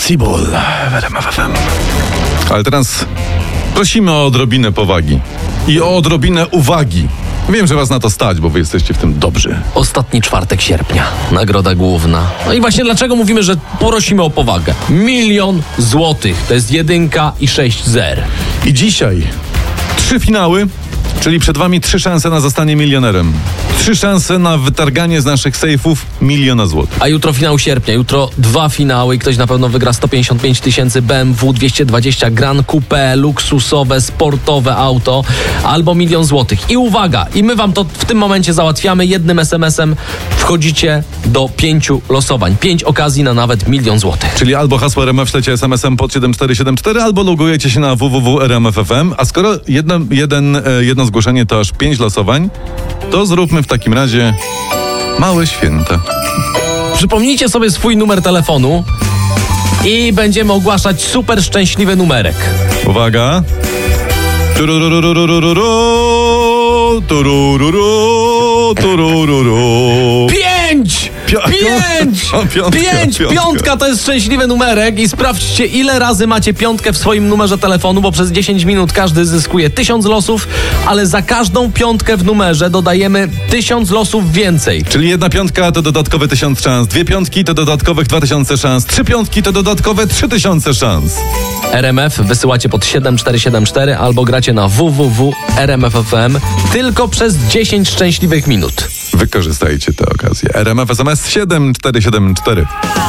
Cibul w RMF FM. Ale teraz prosimy o odrobinę powagi i o odrobinę uwagi. Wiem, że was na to stać, bo wy jesteście w tym dobrzy. Ostatni czwartek sierpnia. Nagroda główna. No i właśnie dlaczego mówimy, że prosimy o powagę? 1 000 000 złotych. To jest 1 i 6 zer. I dzisiaj 3 finały, czyli przed wami 3 szanse na zostanie milionerem. 3 szanse na wytarganie z naszych sejfów 1 000 000 złotych. A jutro finał sierpnia. Jutro 2 finały i ktoś na pewno wygra 155 000 BMW 220 Gran Coupe, luksusowe, sportowe auto albo 1 000 000 złotych. I uwaga, i my wam to w tym momencie załatwiamy. Jednym SMS-em wchodzicie do 5 losowań. 5 okazji na nawet 1 000 000 złotych. Czyli albo hasło RMF ślecie SMS-em pod 7474, albo logujecie się na www.rmf.fm. A skoro jedno zgłoszenie to aż 5 losowań, to zróbmy w takim razie małe święta. Przypomnijcie sobie swój numer telefonu i będziemy ogłaszać super szczęśliwy numerek. Uwaga. Tururururururu, turururu, turururu. 5! 5! Piątka to jest szczęśliwy numerek i sprawdźcie, ile razy macie piątkę w swoim numerze telefonu, bo przez 10 minut każdy zyskuje 1000 losów, ale za każdą piątkę w numerze dodajemy 1000 losów więcej. Czyli 1 piątka to dodatkowe 1000 szans, 2 piątki to dodatkowych 2000 szans, 3 piątki to dodatkowe 3000 szans. RMF wysyłacie pod 7474 albo gracie na www.rmf.fm tylko przez 10 szczęśliwych minut. Wykorzystajcie tę okazję. RMF SMS 7474.